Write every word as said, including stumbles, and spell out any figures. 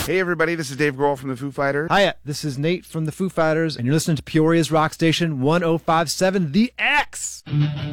Hey everybody, this is Dave Grohl from the Foo Fighters. Hiya, this is Nate from the Foo Fighters, and you're listening to Peoria's Rock Station one oh five point seven The X.